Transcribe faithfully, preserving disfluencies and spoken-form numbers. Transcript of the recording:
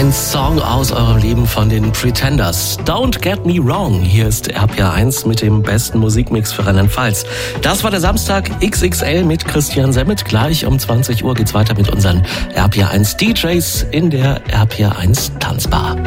Ein Song aus eurem Leben von den Pretenders. Don't Get Me Wrong. Hier ist R P R eins mit dem besten Musikmix für Rheinland-Pfalz. Das war der Samstag X X L mit Christian Semmet. Gleich um zwanzig Uhr geht's weiter mit unseren R P R eins D Js in der R P R eins Tanzbar.